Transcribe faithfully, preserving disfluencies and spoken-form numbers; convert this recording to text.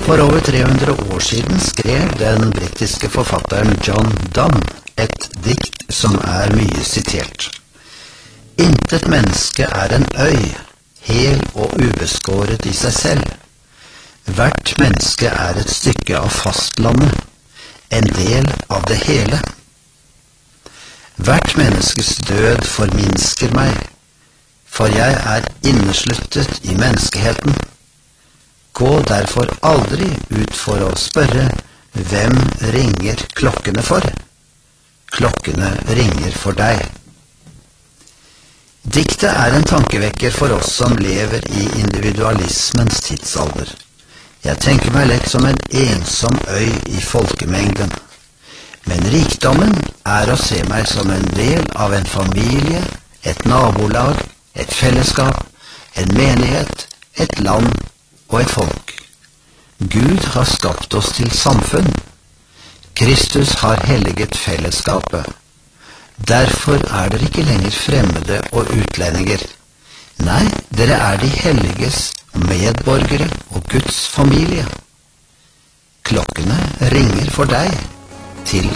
For over tre hundre år siden skrev den britiske forfatteren John Donne et dikt som er mye sitert. Intet menneske er en øy, hel og ubeskåret i seg selv. Hvert menneske er et stykke av fastlandet, en del av det hele. Hvert menneskes død forminsker meg, for jeg er innesluttet i menneskeheten. Gå derfor aldri ut for å spørre, hvem ringer klokkene for? Klokkene ringer for deg. Diktet er en tankevekker for oss som lever i individualismens tidsalder. Jeg tenker meg lett som en ensom øy i folkemengden. Men rikdommen er å se meg som en del av en familie, et nabolag, et fellesskap, en menighet, et land og et folk. Gud har skapt oss til samfunn. Kristus har helliget fellesskapet. Derfor er dere ikke lenger fremmede og utlendinger. Nei, dere er de helliges medborgere og Guds familie. Klokkene ringer for deg til